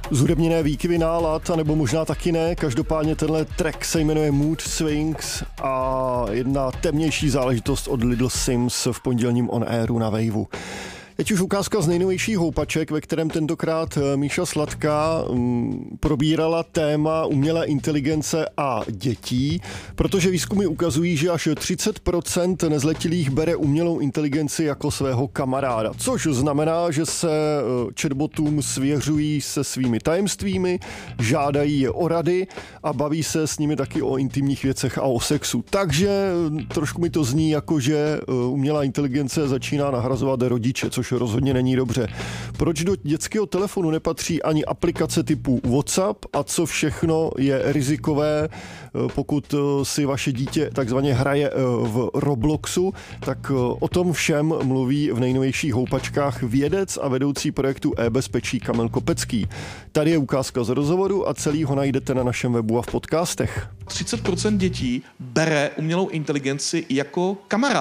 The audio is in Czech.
Zhudebněné výkyvy nálad, nebo možná taky ne. Každopádně tenhle track se jmenuje Mood Swings a jedna temnější záležitost od Little Sims v pondělním On Airu na Waveu. Teď už ukázka z nejnovějších houpaček, ve kterém tentokrát Míša Sladká probírala téma umělé inteligence a dětí, protože výzkumy ukazují, že až 30% nezletilých bere umělou inteligenci jako svého kamaráda, což znamená, že se chatbotům svěřují se svými tajemstvími, žádají je o rady a baví se s nimi taky o intimních věcech a o sexu. Takže trošku mi to zní jako, že umělá inteligence začíná nahrazovat rodiče, což rozhodně není dobře. Proč do dětského telefonu nepatří ani aplikace typu WhatsApp a co všechno je rizikové, pokud si vaše dítě takzvaně hraje v Robloxu, tak o tom všem mluví v nejnovějších houpačkách vědec a vedoucí projektu e-bezpečí Kamil Kopecký. Tady je ukázka z rozhovoru a celý ho najdete na našem webu a v podcastech. 30% dětí bere umělou inteligenci jako kamarád.